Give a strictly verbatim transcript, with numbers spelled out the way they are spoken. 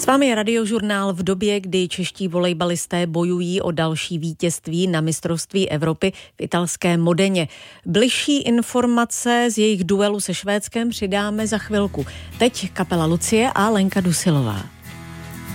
vámi je Radiožurnál v době, kdy čeští volejbalisté bojují o další vítězství na mistrovství Evropy v italské Modeně. Bližší informace z jejich duelu se Švédskem přidáme za chvilku. Teď kapela Lucie a Lenka Dusilová.